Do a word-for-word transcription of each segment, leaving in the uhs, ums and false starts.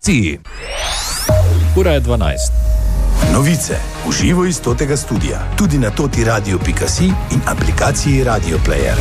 Si. Ura je dvanajst. Novice v živo iz totega studia, tudi na toti radio pika si in aplikaciji Radio Player.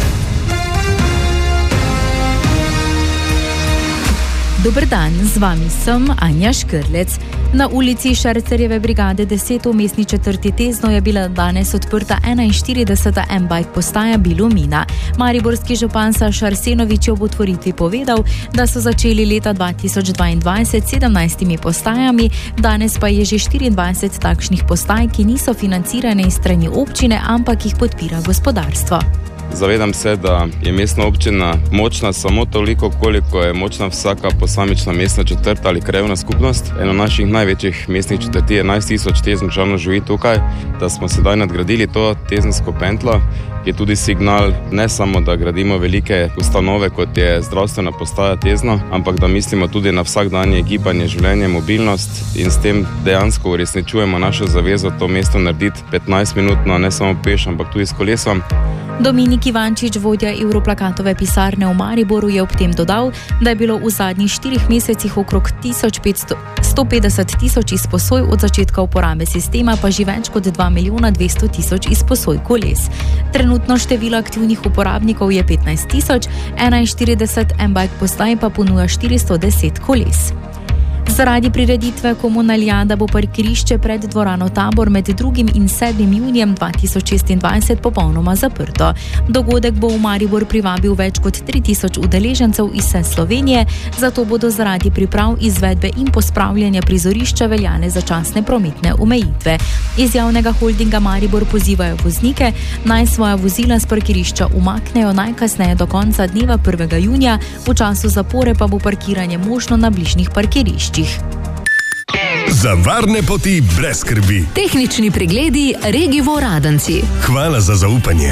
Dober dan, z vami sem Anja Škrlec. Na ulici Šercerjeve brigade deset v mestni četrti Tezno je bila danes odprta enainštirideseta M-Bike postaja Bilumina. Mariborski župan Saša Arsenovič je ob otvoritvi povedal, da so začeli leta dva tisoč dvaindvajset s sedemnajstimi postajami, danes pa je že štiriindvajset takšnih postaj, ki niso financirane iz strani občine, ampak jih podpira gospodarstvo. Zavedam se, da je mestna občina močna samo toliko, koliko je močna vsaka posamična mestna četrt ali krajevna skupnost. Eno naših največjih mestnih četrti, enajst tisoč Teznčanov živi tukaj, da smo sedaj nadgradili to tezensko pentlo, je tudi signal ne samo, da gradimo velike ustanove, kot je zdravstvena postaja Tezno, ampak da mislimo tudi na vsakdanje gibanje, življenje, mobilnost in s tem dejansko uresničujemo našo zavezo to mesto narediti petnajst minutno, ne samo peš, ampak tudi s kolesom. Dominik Ivančič, vodja Evroplakatove pisarne v Mariboru, je ob tem dodal, da je bilo v zadnjih štirih mesecih okrog sto petdeset tisoč izposoj, od začetka uporabe sistema pa že več kot dva milijona dvesto tisoč izposoj koles. Trenutno število aktivnih uporabnikov je petnajst tisoč, enainštirideset M-Bike postaj pa ponuja štiristo deset koles. Zaradi prireditve Komunalijada bo parkirišče pred dvorano Tabor med drugim in sedmim junijem dva tisoč šestindvajset popolnoma zaprto. Dogodek bo v Maribor privabil več kot tri tisoč udeležencev iz vse Slovenije, zato bodo zaradi priprav, izvedbe in pospravljanja prizorišča veljane začasne prometne omejitve. Iz javnega holdinga Maribor pozivajo voznike, naj svoja vozila s parkirišča umaknejo najkasneje do konca dneva prvega junija, v času zapore pa bo parkiranje možno na bližnjih parkiriščih. Za varne poti brez skrbi. Tehnični pregledi Regivo Radenci. Hvala za zaupanje.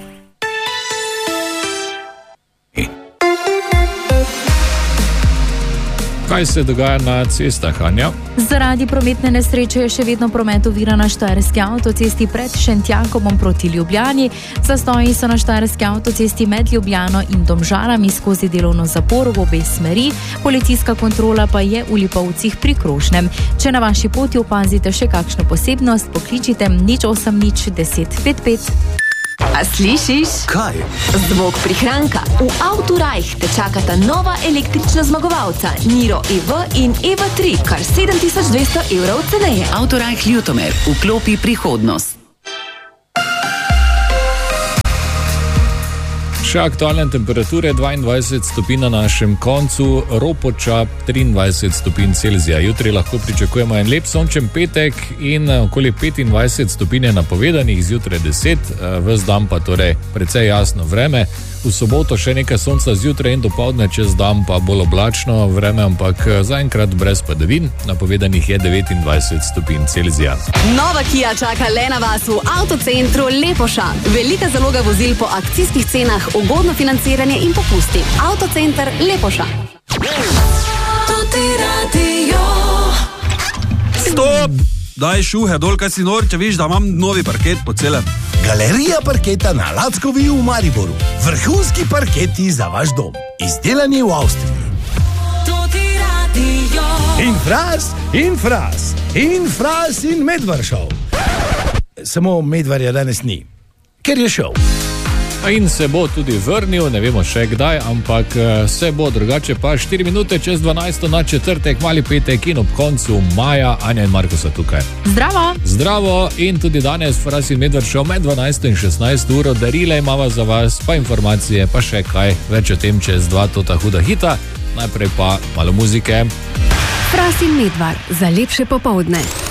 Kaj se dogaja na cestah, Anja? Zaradi prometne nesreče je še vedno promet oviran na štajerski avtocesti pred Šentjakom proti Ljubljani. Zastoji so na štajerski avtocesti med Ljubljano in Domžalami skozi delovno zaporo v obe smeri. Policijska kontrola pa je v Lipovcih pri Krožnem. Če na vaši poti opazite še kakšno posebnost, pokličite nič osem nič deset pet pet. A slišiš? Kaj? Zvok prihranka. V Autorajh te čakata nova električna zmagovalca Niro E V in E V tri, kar sedem tisoč dvesto evrov ceneje. Autorajh Ljutomer, vklopi prihodnost. Še aktualne temperature, dvaindvajset stopinj na našem koncu, Ropoča triindvajset stopinj Celzija. Jutri lahko pričakujemo en lep sončen petek in okoli petindvajset stopinj napovedanih, zjutraj deset, ves dan pa torej precej jasno vreme. V soboto še nekaj sonca zjutraj in dopoldne, čez dan pa bolj oblačno vreme, ampak zaenkrat brez padavin, napovedanih je devetindvajset stopinj Celzija. Nova Kia čaka le na vas v Avtocentru Lepoša. Velika zaloga vozil po akcijskih cenah, ugodno financiranje in popusti. Avtocenter Lepoša. Stop! Daj šuhe dol, kaj si nor, če viš, da imam novi parket po celem. Galerija parketa na Lackovi v Mariboru. Vrhunski parketi za vaš dom. Izdelani v Avstriji. Infras, Infras, Infras in Medvaršov. Samo Medvarja danes ni, ker je šel. In se bo tudi vrnil, ne vemo še kdaj, ampak se bo, drugače pa štiri minute čez dvanajsto na četrtek, mali petek in ob koncu maja. Anja in Marko so tukaj. Zdravo! Zdravo in tudi danes Fras in Medvaršov med dvanajsto in šestnajsto uro, darila imava za vas, pa informacije, pa še kaj, več o tem čez dva tota huda hita. Najprej pa malo muzike. Fras in Medvar za lepše popovdne.